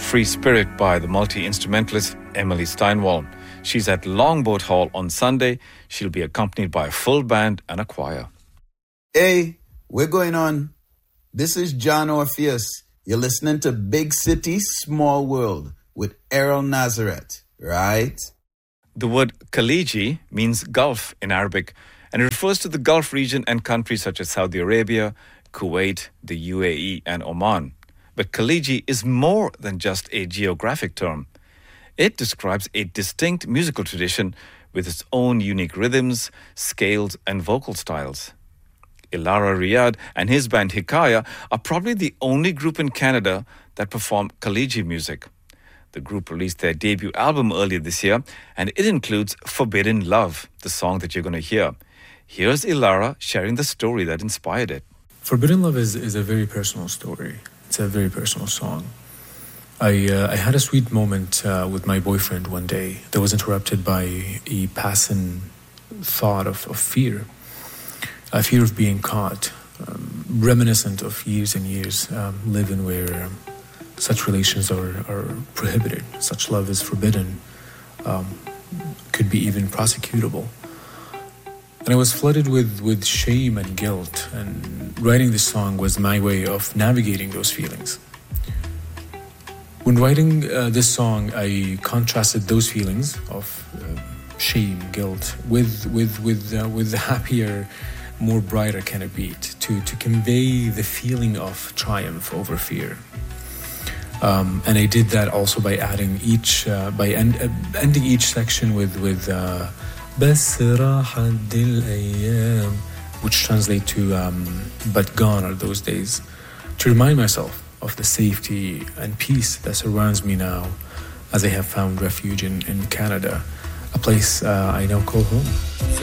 Free Spirit by the multi-instrumentalist Emily Steinwall. She's at Longboat Hall on Sunday. She'll be accompanied by a full band and a choir. Hey, we're going on. This is John Orpheus. You're listening to Big City, Small World with Errol Nazareth, right? The word Khaliji means Gulf in Arabic, and it refers to the Gulf region and countries such as Saudi Arabia, Kuwait, the UAE, and Oman. But Khaliji is more than just a geographic term. It describes a distinct musical tradition with its own unique rhythms, scales, and vocal styles. Ilara Riyad and his band Hikaya are probably the only group in Canada that perform Khaliji music. The group released their debut album earlier this year, and it includes Forbidden Love, the song that you're going to hear. Here's Ilara sharing the story that inspired it. Forbidden Love is a very personal story. It's a very personal song. I had a sweet moment with my boyfriend one day that was interrupted by a passing thought of fear. A fear of being caught, reminiscent of years and years living where such relations are prohibited, such love is forbidden, could be even prosecutable. And I was flooded with shame and guilt, and writing this song was my way of navigating those feelings. When writing this song, I contrasted those feelings of shame, guilt, with the happier, more brighter kind of beat to convey the feeling of triumph over fear. And I did that also by adding ending each section with بس راحت الأيام, which translate to but gone are those days, to remind myself of the safety and peace that surrounds me now as I have found refuge in Canada, a place I now call home.